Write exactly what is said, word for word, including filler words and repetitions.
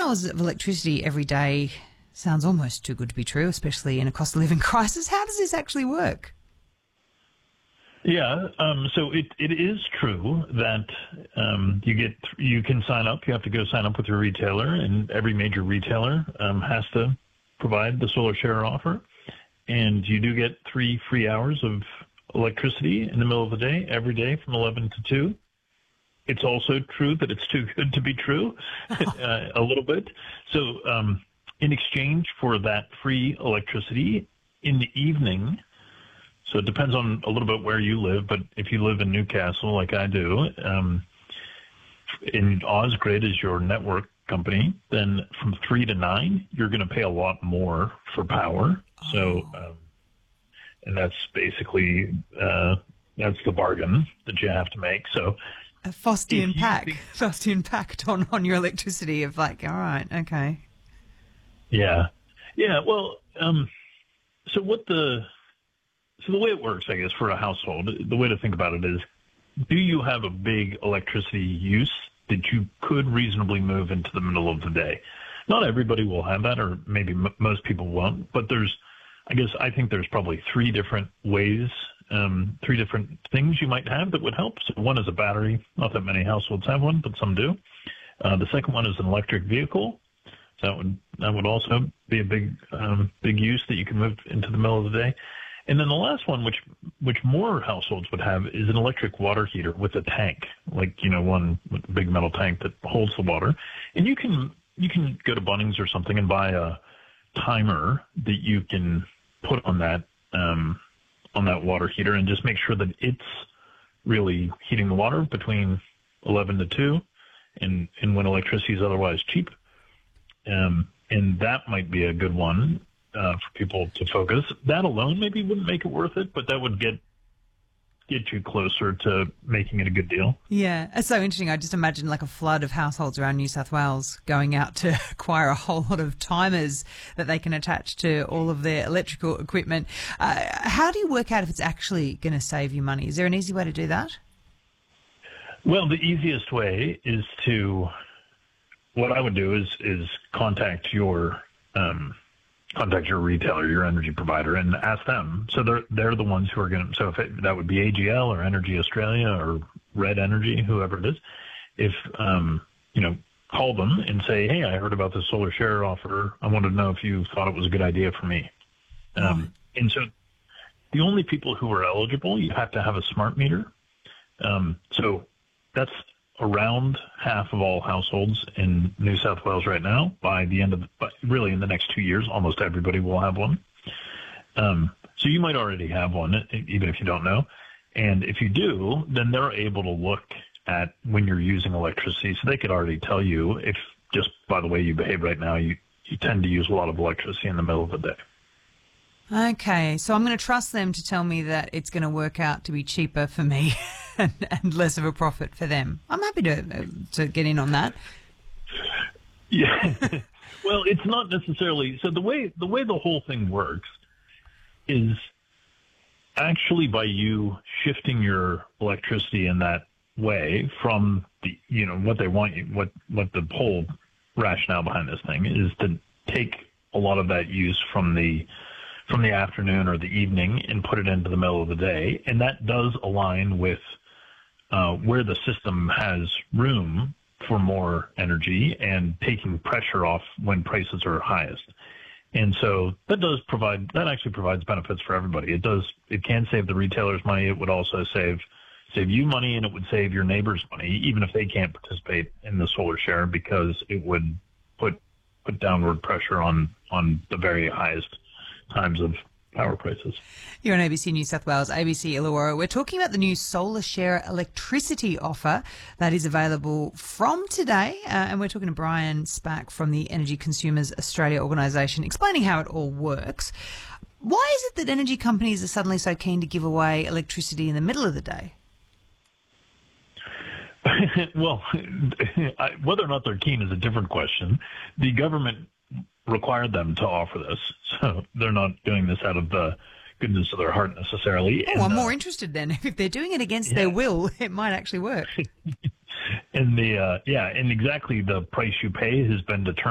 hours of electricity every day sounds almost too good to be true, especially in a cost of living crisis. How does this actually work? Yeah, um, so it, it is true that um, you get you can sign up. You have to go sign up with your retailer, and every major retailer um, has to provide the Solar Share offer. And you do get three free hours of electricity in the middle of the day, every day from eleven to two. It's also true that it's too good to be true, uh, a little bit. So um, in exchange for that free electricity in the evening, so it depends on a little bit where you live, but if you live in Newcastle like I do, um, in Osgrid is your network company, then from three to nine, you're going to pay a lot more for power. Oh. So, um, and that's basically, uh, that's the bargain that you have to make. So, a Faustian pack, think, Faustian pact on, on your electricity of like, all right, okay. Yeah. Yeah. Well, um, so what the, so the way it works, I guess, for a household, the way to think about it is, do you have a big electricity use that you could reasonably move into the middle of the day? Not everybody will have that, or maybe m- most people won't, but there's, I guess, I think there's probably three different ways, um, three different things you might have that would help. So one is a battery. Not that many households have one, but some do. Uh, the second one is an electric vehicle. So that would, that would also be a big, um, big use that you can move into the middle of the day. And then the last one, which which more households would have, is an electric water heater with a tank, like, you know, one with a big metal tank that holds the water. And you can you can go to Bunnings or something and buy a timer that you can put on that um, on that water heater, and just make sure that it's really heating the water between eleven to two, and and when electricity is otherwise cheap. Um, and that might be a good one. Uh, for people to focus. That alone maybe wouldn't make it worth it, but that would get get you closer to making it a good deal. Yeah, it's so interesting. I just imagine like a flood of households around New South Wales going out to acquire a whole lot of timers that they can attach to all of their electrical equipment. Uh, how do you work out if it's actually going to save you money? Is there an easy way to do that? Well, the easiest way is to, what I would do is is contact your um, contact your retailer, your energy provider, and ask them. So they're they're the ones who are going to. So if it, that would be A G L or Energy Australia or Red Energy, whoever it is. If um, you know, call them and say, "Hey, I heard about this Solar Share offer. I wanted to know if you thought it was a good idea for me." Um, oh. And so the only people who are eligible, you have to have a smart meter. Um, so that's around half of all households in New South Wales right now. By the end of, but really in the next two years, almost everybody will have one. Um, so you might already have one, even if you don't know. And if you do, then they're able to look at when you're using electricity. So they could already tell you if, just by the way you behave right now, you, you tend to use a lot of electricity in the middle of the day. Okay, so I'm going to trust them to tell me that it's going to work out to be cheaper for me and, and less of a profit for them. I'm happy to to get in on that. Yeah, well, it's not necessarily so. The way the way the whole thing works is actually by you shifting your electricity in that way from the, you know, what they want you, what what the whole rationale behind this thing is to take a lot of that use from the from the afternoon or the evening and put it into the middle of the day. And that does align with uh, where the system has room for more energy and taking pressure off when prices are highest. And so that does provide, that actually provides benefits for everybody. It does, it can save the retailers money. It would also save, save you money, and it would save your neighbors money, even if they can't participate in the Solar Share, because it would put, put downward pressure on, on the very highest times of power prices. You're on A B C New South Wales, A B C Illawarra. We're talking about the new Solar Share electricity offer that is available from today. Uh, and we're talking to Brian Spack from the Energy Consumers Australia organisation, explaining how it all works. Why is it that energy companies are suddenly so keen to give away electricity in the middle of the day? Well, whether or not they're keen is a different question. The government required them to offer this, so they're not doing this out of the goodness of their heart necessarily. Oh, and, I'm uh, more interested then. If they're doing it against yeah. their will, it might actually work. and the uh, yeah, and exactly the price you pay has been determined